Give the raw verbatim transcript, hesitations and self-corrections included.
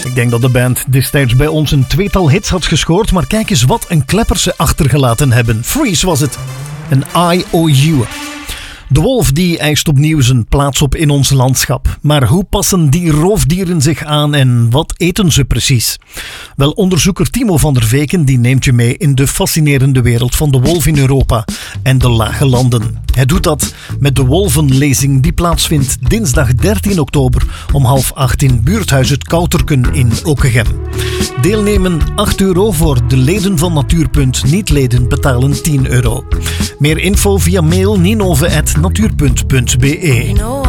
Ik denk dat de band destijds bij ons een tweetal hits had gescoord, maar kijk eens wat een kleppers ze achtergelaten hebben. Freeze was het. Een I O U. De wolf die eist opnieuw zijn plaats op in ons landschap. Maar hoe passen die roofdieren zich aan en wat eten ze precies? Wel, onderzoeker Timo van der Veken die neemt je mee in de fascinerende wereld van de wolf in Europa en de lage landen. Hij doet dat met de wolvenlezing die plaatsvindt dinsdag dertien oktober om half acht in buurthuis Het Kouterken in Ockegem. Deelnemen acht euro, voor de leden van Natuurpunt. Niet-leden betalen tien euro. Meer info via mail ninove at natuurpunt punt be.